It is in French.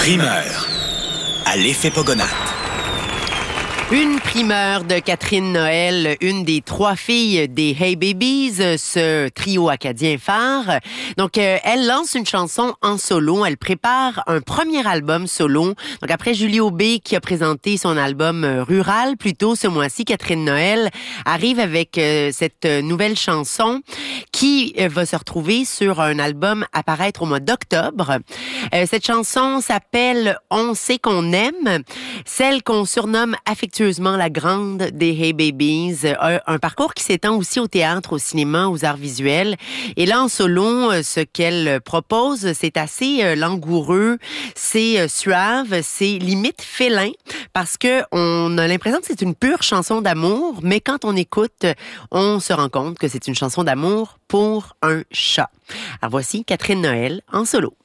Primeur à l'effet Pogonat. Une primeur de Catherine Noël, une des 3 filles des Hey Babies, ce trio acadien phare. Donc, elle lance une chanson en solo. Elle prépare un premier album solo. Donc, après Julie Aubé, qui a présenté son album Rural plus tôt ce mois-ci, Catherine Noël arrive avec cette nouvelle chanson qui va se retrouver sur un album à paraître au mois d'octobre. Cette chanson s'appelle « On sait qu'on aime », celle qu'on surnomme affectueusement la grande des Hey Babies, un parcours qui s'étend aussi au théâtre, au cinéma, aux arts visuels. Et là, en solo, ce qu'elle propose, c'est assez langoureux, c'est suave, c'est limite félin, parce que on a l'impression que c'est une pure chanson d'amour, mais quand on écoute, on se rend compte que c'est une chanson d'amour pour un chat. Alors voici Catherine Noël en solo.